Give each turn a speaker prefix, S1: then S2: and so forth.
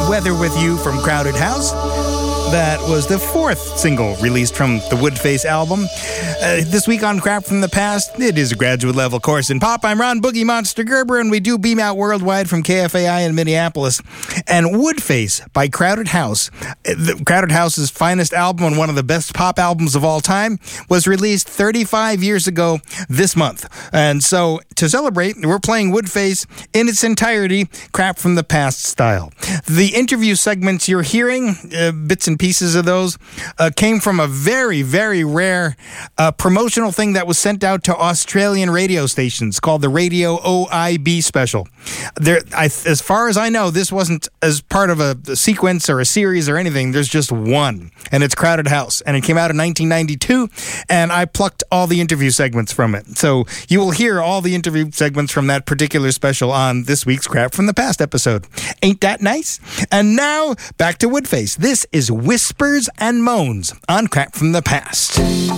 S1: Weather With You from Crowded House. That was the fourth single released from the Woodface album. This week on Crap from the Past, it is a graduate level course in pop. I'm Ron Boogie Monster Gerber, and we do beam out worldwide from KFAI in Minneapolis. And Woodface by Crowded House, Crowded House's finest album and one of the best pop albums of all time, was released 35 years ago this month. And so to celebrate, we're playing Woodface in its entirety, Crap from the Past style. The interview segments you're hearing, bits and pieces of those, came from a very, very rare promotional thing that was sent out to Australian radio stations called the Radio OIB Special. As far as I know, this wasn't as part of a sequence or a series or anything. There's just one, and it's Crowded House, and it came out in 1992, and I plucked all the interview segments from it. So you will hear all the interview segments from that particular special on this week's Crap from the Past episode. Ain't that nice? And now, back to Woodface. This is Whispers and Moans on Crap from the Past.